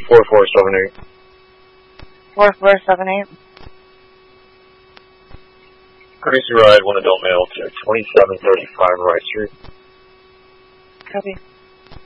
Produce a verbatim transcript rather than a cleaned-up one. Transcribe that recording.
four four seven eight. four four seven eight. Courtesy ride, one adult male to twenty-seven thirty-five Rice Street. Copy.